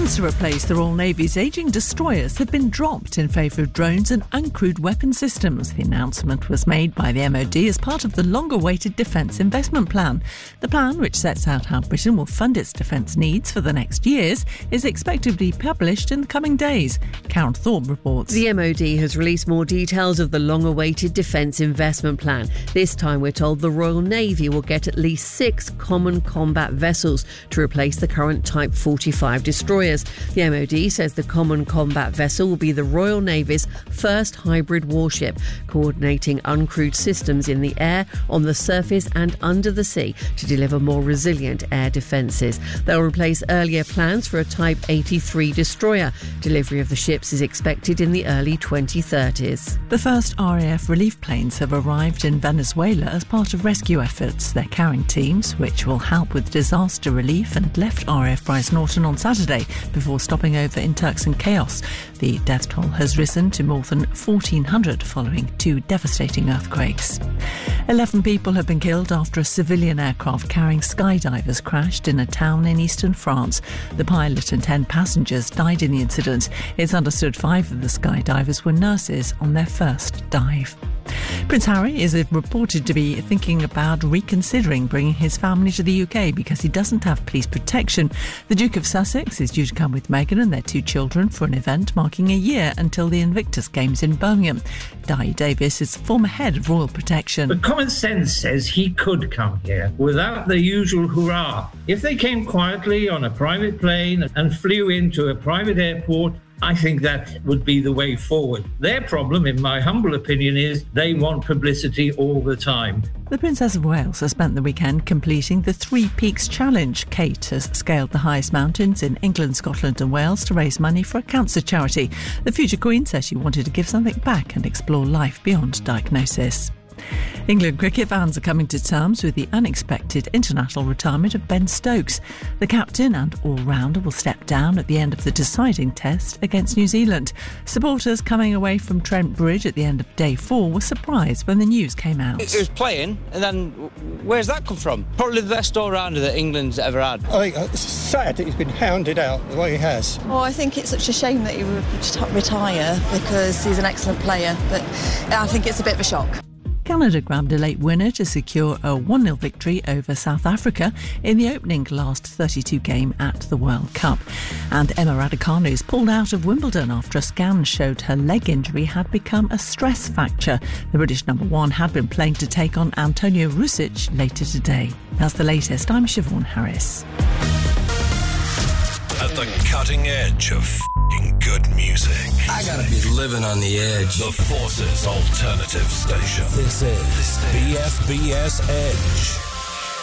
Plans to replace the Royal Navy's ageing destroyers have been dropped in favour of drones and uncrewed weapon systems. The announcement was made by the MOD as part of the longer-awaited Defence Investment Plan. The plan, which sets out how Britain will fund its defence needs for the next years, is expected to be published in the coming days. Karen Thorpe reports. The MOD has released more details of the long-awaited Defence Investment Plan. This time we're told the Royal Navy will get at least 6 common combat vessels to replace the current Type 45 destroyers. The MOD says the Common Combat Vessel will be the Royal Navy's first hybrid warship, coordinating uncrewed systems in the air, on the surface and under the sea to deliver more resilient air defences. They'll replace earlier plans for a Type 83 destroyer. Delivery of the ships is expected in the early 2030s. The first RAF relief planes have arrived in Venezuela as part of rescue efforts. They're carrying teams which will help with disaster relief and left RAF Bryce Norton on Saturday before stopping over in Turks and Caicos. The death toll has risen to more than 1,400 following 2 devastating earthquakes. 11 people have been killed after a civilian aircraft carrying skydivers crashed in a town in eastern France. The pilot and 10 passengers died in the incident. It's understood 5 of the skydivers were nurses on their first dive. Prince Harry is reported to be thinking about reconsidering bringing his family to the UK because he doesn't have police protection. The Duke of Sussex is due to come with Meghan and their 2 children for an event marking a year until the Invictus Games in Birmingham. Di Davis is former head of Royal Protection. But common sense says he could come here without the usual hurrah. If they came quietly on a private plane and flew into a private airport, I think that would be the way forward. Their problem, in my humble opinion, is they want publicity all the time. The Princess of Wales has spent the weekend completing the 3 Peaks Challenge. Kate has scaled the highest mountains in England, Scotland and Wales to raise money for a cancer charity. The future Queen says she wanted to give something back and explore life beyond diagnosis. England cricket fans are coming to terms with the unexpected international retirement of Ben Stokes. The captain and all-rounder will step down at the end of the deciding test against New Zealand. Supporters coming away from Trent Bridge at the end of day 4 were surprised when the news came out. It was playing, and then where's that come from? Probably the best all-rounder that England's ever had. I think it's sad that he's been hounded out the way he has. Well, I think it's such a shame that he would retire because he's an excellent player, but I think it's a bit of a shock. Canada grabbed a late winner to secure a 1-0 victory over South Africa in the opening last 32 game at the World Cup. And Emma Raducanu's pulled out of Wimbledon after a scan showed her leg injury had become a stress fracture. The British number 1 had been playing to take on Antonio Rusic later today. That's the latest. I'm Siobhan Harris. At the cutting edge of f***ing good music. I gotta be living on the edge. The Forces Alternative Station. This is BFBS Edge.